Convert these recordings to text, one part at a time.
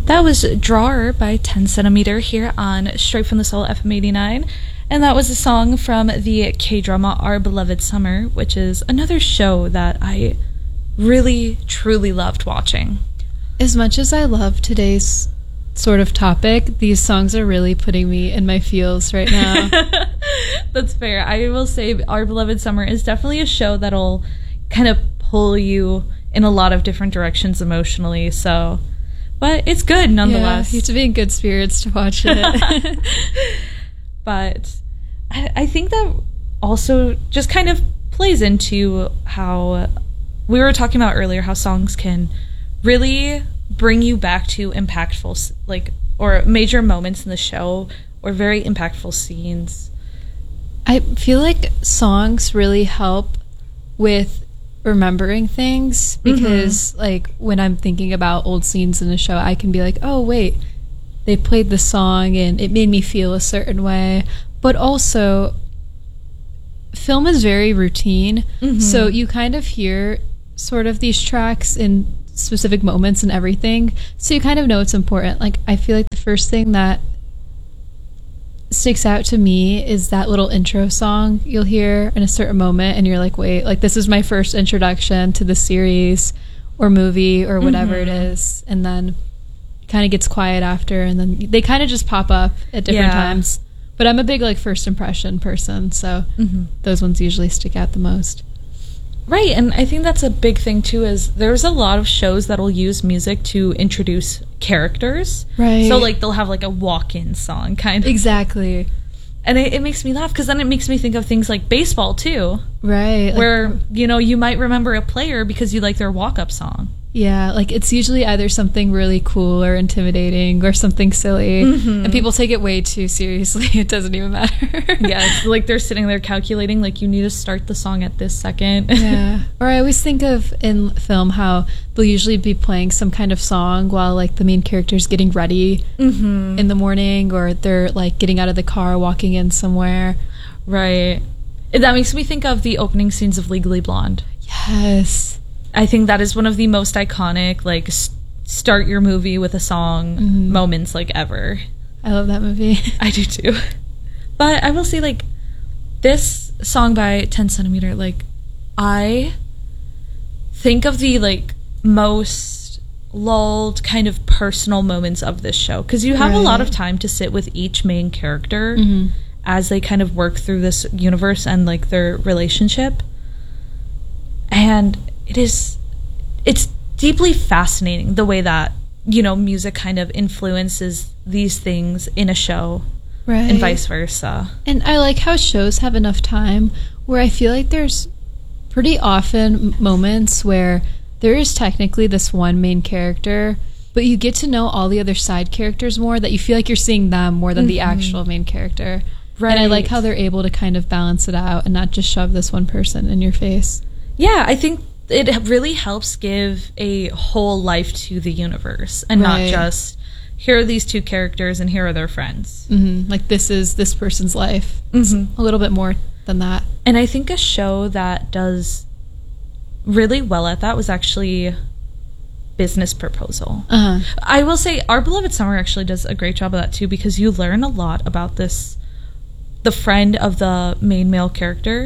That was Drawer by 10 Centimeter here on Straight from the Soul FM 89. And that was a song from the K-drama Our Beloved Summer, which is another show that I really, truly loved watching. As much as I love today's sort of topic, these songs are really putting me in my feels right now. That's fair. I will say Our Beloved Summer is definitely a show that'll kind of pull you in a lot of different directions emotionally, so... But it's good nonetheless. Yeah, you have to be in good spirits to watch it. But I think that also just kind of plays into how we were talking about earlier, how songs can really bring you back to impactful, or major moments in the show, or very impactful scenes. I feel like songs really help with remembering things, because when I'm thinking about old scenes in a show, I can be like, oh wait, they played the song and it made me feel a certain way. But also, film is very routine, so you kind of hear sort of these tracks in specific moments and everything, so you kind of know it's important. Like, I feel like the first thing that sticks out to me is that little intro song you'll hear in a certain moment, and you're like, wait, like, this is my first introduction to the series or movie or whatever it is. And then it kind of gets quiet after, and then they kind of just pop up at different times. But I'm a big first impression person, so those ones usually stick out the most. Right, and I think that's a big thing too, is there's a lot of shows that'll use music to introduce characters. Right. So they'll have a walk-in song kind of. Exactly. And it makes me laugh, because then it makes me think of things like baseball too. Right. Where, you might remember a player because you like their walk-up song. Yeah, it's usually either something really cool or intimidating or something silly, and people take it way too seriously. It doesn't even matter. Yeah, it's they're sitting there calculating, you need to start the song at this second. Yeah. Or I always think of in film how they'll usually be playing some kind of song while the main character's getting ready in the morning, or they're getting out of the car, walking in somewhere. Right. That makes me think of the opening scenes of Legally Blonde. Yes. I think that is one of the most iconic, start your movie with a song moments, ever. I love that movie. I do too. But I will say, this song by 10 Centimeter, I think of the, most lulled kind of personal moments of this show. Because you have a lot of time to sit with each main character as they kind of work through this universe and, their relationship. And... it's deeply fascinating the way that, music kind of influences these things in a show, right, and vice versa. And I like how shows have enough time where I feel like there's pretty often moments where there is technically this one main character, but you get to know all the other side characters more, that you feel like you're seeing them more than the actual main character. Right. And I like how they're able to kind of balance it out and not just shove this one person in your face. Yeah, I think it really helps give a whole life to the universe, and not just, here are these two characters and here are their friends. This is this person's life. It's a little bit more than that. And I think a show that does really well at that was actually Business Proposal. I will say Our Beloved Summer actually does a great job of that too, because you learn a lot about the friend of the main male character.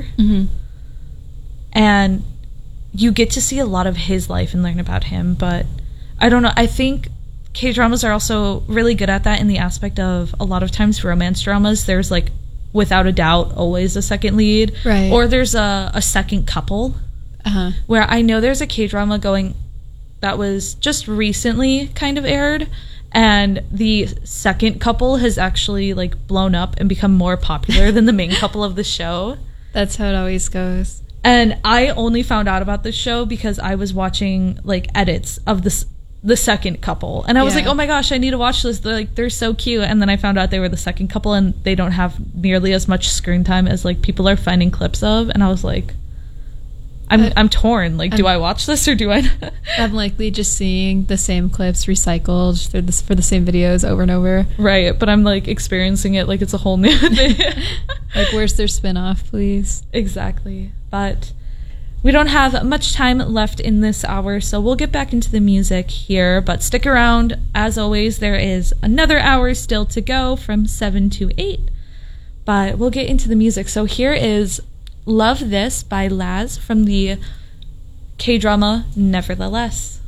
And you get to see a lot of his life and learn about him. But I don't know, I think K-dramas are also really good at that, in the aspect of, a lot of times romance dramas, there's without a doubt always a second lead, right, or there's a second couple. Where I know there's a K-drama going that was just recently kind of aired, and the second couple has actually blown up and become more popular than the main couple of the show. That's how it always goes. And I only found out about this show because I was watching edits of the second couple, and I was oh my gosh, I need to watch this. They're so cute. And then I found out they were the second couple, and they don't have nearly as much screen time as people are finding clips of. And I was I'm torn. Do I watch this or do I not? I'm likely just seeing the same clips recycled for the same videos over and over. Right, but I'm experiencing it it's a whole new thing. Where's their spin-off, please? Exactly. But we don't have much time left in this hour, so we'll get back into the music here, but stick around. As always, there is another hour still to go from 7 to 8, but we'll get into the music. So here is Love This by Laz from the K-drama Nevertheless.